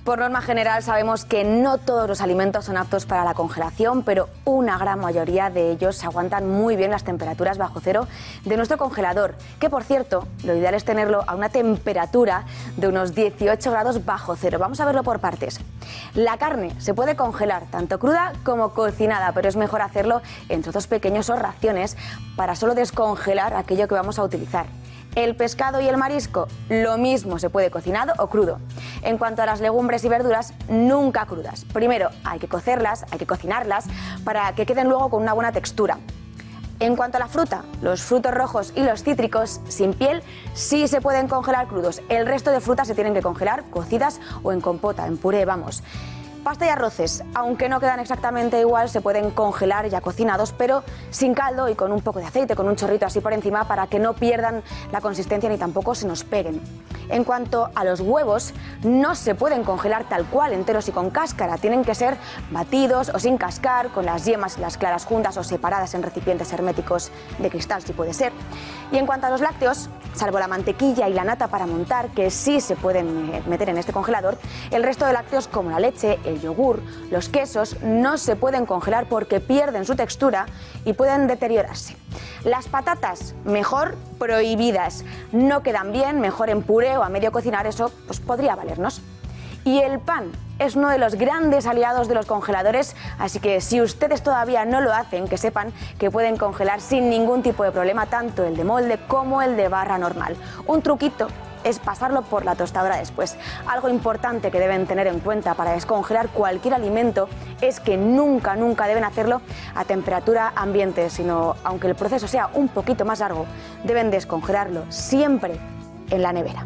Por norma general sabemos que no todos los alimentos son aptos para la congelación, pero una gran mayoría de ellos aguantan muy bien las temperaturas bajo cero de nuestro congelador, que por cierto, lo ideal es tenerlo a una temperatura de unos 18 grados bajo cero. Vamos a verlo por partes. La carne se puede congelar tanto cruda como cocinada, pero es mejor hacerlo en trozos pequeños o raciones para solo descongelar aquello que vamos a utilizar. El pescado y el marisco, lo mismo, se puede cocinado o crudo. En cuanto a las legumbres y verduras, nunca crudas. Primero hay que cocerlas, hay que cocinarlas para que queden luego con una buena textura. En cuanto a la fruta, los frutos rojos y los cítricos sin piel sí se pueden congelar crudos. El resto de frutas se tienen que congelar cocidas o en compota, en puré, vamos. Pasta y arroces, aunque no quedan exactamente igual, se pueden congelar ya cocinados, pero sin caldo y con un poco de aceite, con un chorrito así por encima para que no pierdan la consistencia ni tampoco se nos peguen. En cuanto a los huevos, no se pueden congelar tal cual, enteros y con cáscara. Tienen que ser batidos o sin cascar, con las yemas y las claras juntas o separadas en recipientes herméticos de cristal, si puede ser. Y en cuanto a los lácteos, salvo la mantequilla y la nata para montar, que sí se pueden meter en este congelador, el resto de lácteos como la leche, el yogur, los quesos, no se pueden congelar porque pierden su textura y pueden deteriorarse. Las patatas, mejor prohibidas. No quedan bien, mejor en puré o a medio cocinar, eso pues podría valernos. Y el pan es uno de los grandes aliados de los congeladores, así que si ustedes todavía no lo hacen, que sepan que pueden congelar sin ningún tipo de problema tanto el de molde como el de barra normal. Un truquito es pasarlo por la tostadora después. Algo importante que deben tener en cuenta para descongelar cualquier alimento es que nunca deben hacerlo a temperatura ambiente, sino, aunque el proceso sea un poquito más largo, deben descongelarlo siempre en la nevera.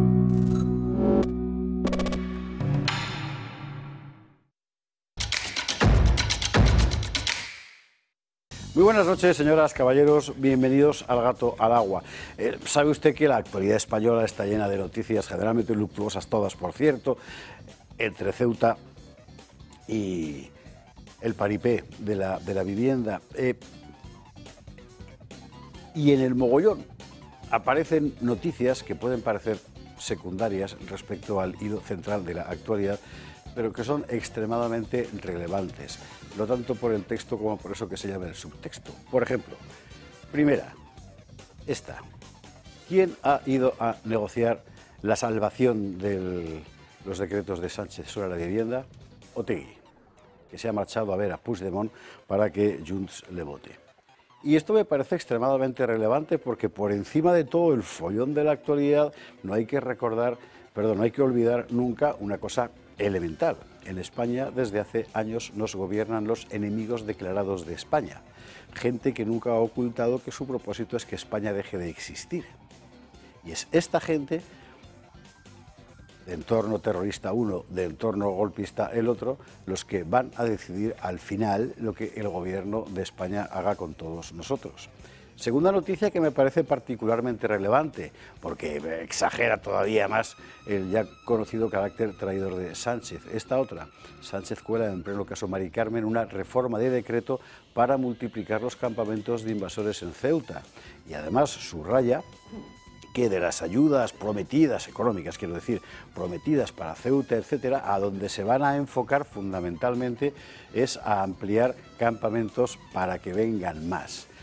Muy buenas noches, señoras, caballeros, bienvenidos al Gato al Agua. Sabe usted que la actualidad española está llena de noticias generalmente luctuosas, todas por cierto, entre Ceuta y el paripé de la vivienda. Y en el mogollón aparecen noticias que pueden parecer secundarias respecto al hilo central de la actualidad, pero que son extremadamente relevantes, no tanto por el texto como por eso que se llama el subtexto. Por ejemplo, primera, esta. ¿Quién ha ido a negociar la salvación de los decretos de Sánchez sobre la vivienda? Otegi, que se ha marchado a ver a Puigdemont para que Junts le vote. Y esto me parece extremadamente relevante porque por encima de todo el follón de la actualidad no hay que olvidar nunca una cosa elemental. En España desde hace años nos gobiernan los enemigos declarados de España. Gente que nunca ha ocultado que su propósito es que España deje de existir. Y es esta gente, de entorno terrorista uno, de entorno golpista el otro, los que van a decidir al final lo que el gobierno de España haga con todos nosotros. Segunda noticia que me parece particularmente relevante, porque exagera todavía más el ya conocido carácter traidor de Sánchez. Esta otra, Sánchez cuela en pleno caso Mari Carmen una reforma de decreto para multiplicar los campamentos de invasores en Ceuta. Y además subraya que de las ayudas prometidas, económicas quiero decir, prometidas para Ceuta, etcétera, a donde se van a enfocar fundamentalmente es a ampliar campamentos para que vengan más.